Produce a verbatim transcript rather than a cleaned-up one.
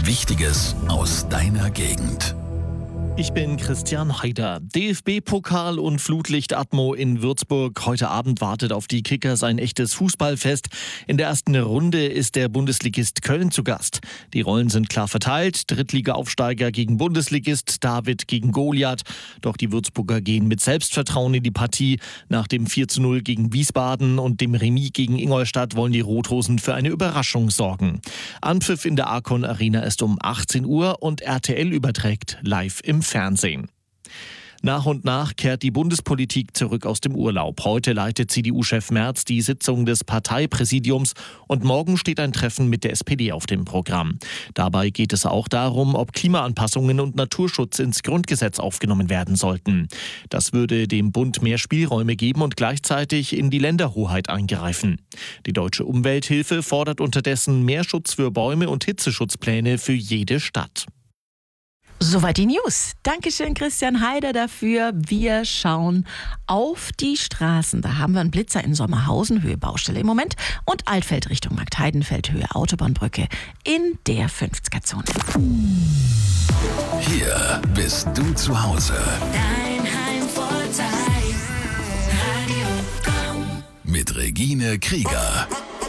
Wichtiges aus deiner Gegend. Ich bin Christian Haider. D F B-Pokal und Flutlicht-Atmo in Würzburg. Heute Abend wartet auf die Kickers ein echtes Fußballfest. In der ersten Runde ist der Bundesligist Köln zu Gast. Die Rollen sind klar verteilt. Drittliga-Aufsteiger gegen Bundesligist, David gegen Goliath. Doch die Würzburger gehen mit Selbstvertrauen in die Partie. Nach dem vier zu null gegen Wiesbaden und dem Remis gegen Ingolstadt wollen die Rot-Hosen für eine Überraschung sorgen. Anpfiff in der Arcon Arena ist um achtzehn Uhr und R T L überträgt live im Fernsehen. Nach und nach kehrt die Bundespolitik zurück aus dem Urlaub. Heute leitet C D U-Chef Merz die Sitzung des Parteipräsidiums und morgen steht ein Treffen mit der S P D auf dem Programm. Dabei geht es auch darum, ob Klimaanpassungen und Naturschutz ins Grundgesetz aufgenommen werden sollten. Das würde dem Bund mehr Spielräume geben und gleichzeitig in die Länderhoheit eingreifen. Die Deutsche Umwelthilfe fordert unterdessen mehr Schutz für Bäume und Hitzeschutzpläne für jede Stadt. Soweit die News. Dankeschön, Christian Haider, dafür. Wir schauen auf die Straßen. Da haben wir einen Blitzer in Sommerhausen, Höhe Baustelle im Moment, und Altfeld Richtung Marktheidenfeld, Höhe Autobahnbrücke in der fünfziger-Zone. Hier bist du zu Hause. Dein Heimvorteil. Radio Komm. Mit Regine Krieger.